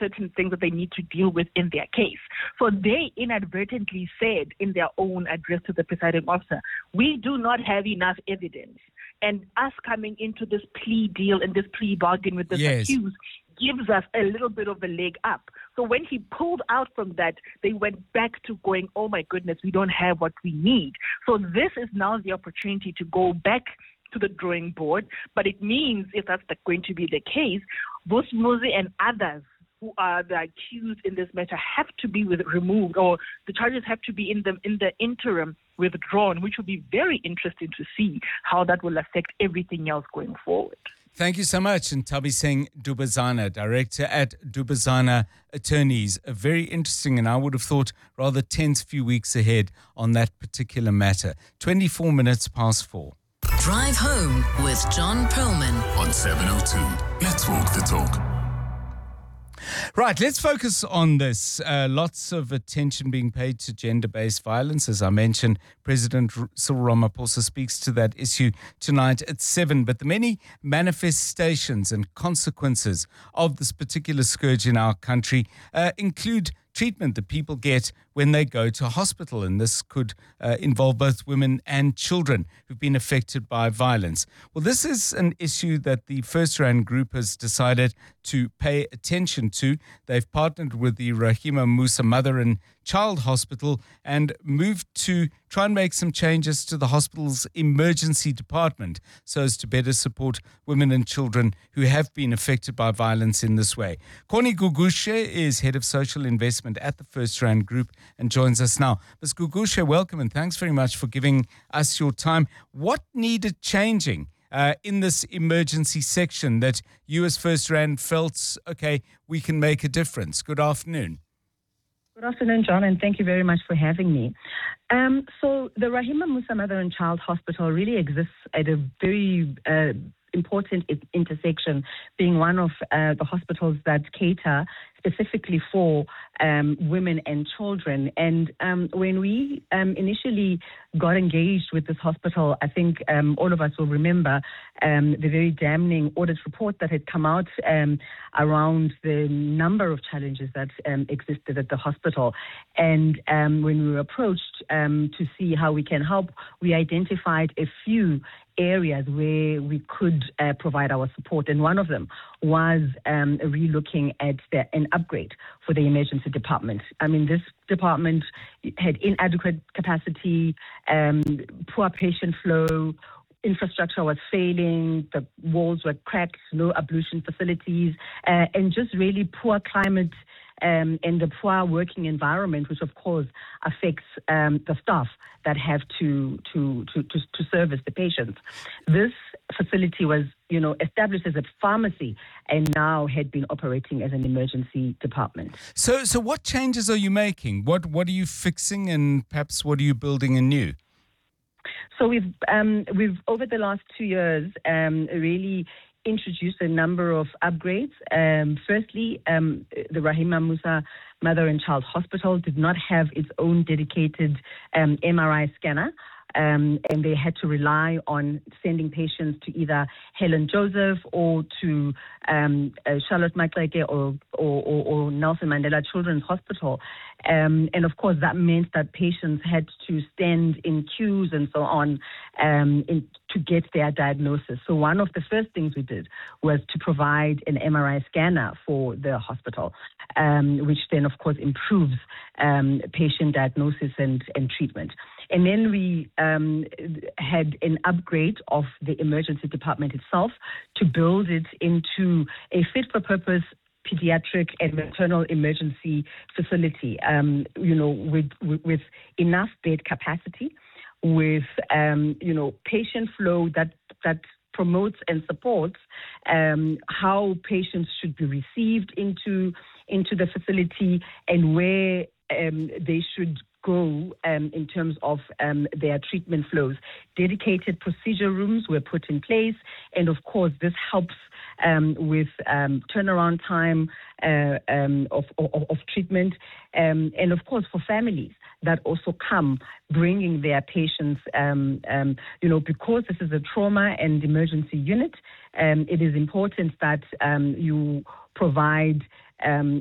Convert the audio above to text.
certain things that they need to deal with in their case. So they inadvertently said in their own address to the presiding officer, we do not have enough evidence. And us coming into this plea deal and this plea bargain with this accused gives us a little bit of a leg up. So when he pulled out from that, they went back to going, oh my goodness, we don't have what we need. So this is now the opportunity to go back to the drawing board. But it means, if that's going to be the case, Vusimuzi and others who are the accused in this matter have to be removed, or the charges have to be in the interim withdrawn, which will be very interesting to see how that will affect everything else going forward. Thank you so much. And Nthabiseng Dubazana, Director at Dubazana Attorneys. A very interesting, and I would have thought rather tense few weeks ahead on that particular matter. 24 minutes past 4. Drive Home with John Perlman on 702. Let's walk the talk. Right, let's focus on this. Lots of attention being paid to gender-based violence. As I mentioned, President Cyril Ramaphosa speaks to that issue tonight at 7. But the many manifestations and consequences of this particular scourge in our country include treatment that people get when they go to hospital. And this could involve both women and children who've been affected by violence. Well, this is an issue that the First Rand Group has decided to pay attention to. They've partnered with the Rahima Moosa Mother and Child Hospital and moved to try and make some changes to the hospital's emergency department so as to better support women and children who have been affected by violence in this way. Connie Gugushe is Head of Social Investment at the First Rand Group and joins us now. Ms. Gugushe, welcome and thanks very much for giving us your time. What needed changing in this emergency section that you as First Rand felt, okay, we can make a difference? Good afternoon. Good afternoon, John, and thank you very much for having me. So the Rahima Moosa Mother and Child Hospital really exists at a very important intersection, being one of the hospitals that cater specifically for women and children. And when we initially got engaged with this hospital, I think all of us will remember the very damning audit report that had come out around the number of challenges that existed at the hospital. And when we were approached to see how we can help, we identified a few areas where we could provide our support. And one of them was relooking at an upgrade for the emergency department. I mean, this department had inadequate capacity, poor patient flow, infrastructure was failing, the walls were cracked, no ablution facilities, and just really poor climate and the poor working environment, which of course affects the staff that have to service the patients. This facility was, established as a pharmacy and now had been operating as an emergency department. So what changes are you making? What are you fixing, and perhaps what are you building anew? So we've over the last 2 years really introduced a number of upgrades. Firstly, the Rahima Moosa Mother and Child Hospital did not have its own dedicated MRI scanner. And they had to rely on sending patients to either Helen Joseph or to Charlotte Maxeke or Nelson Mandela Children's Hospital. And of course, that meant that patients had to stand in queues and so on to get their diagnosis. So one of the first things we did was to provide an MRI scanner for the hospital, which then, of course, improves patient diagnosis and treatment. And then we had an upgrade of the emergency department itself to build it into a fit-for-purpose pediatric and maternal emergency facility, with enough bed capacity, with, patient flow that promotes and supports how patients should be received into the facility and where they should go in terms of their treatment flows. Dedicated procedure rooms were put in place, and of course this helps with turnaround time of treatment, and of course for families that also come bringing their patients, because this is a trauma and emergency unit, it is important that you provide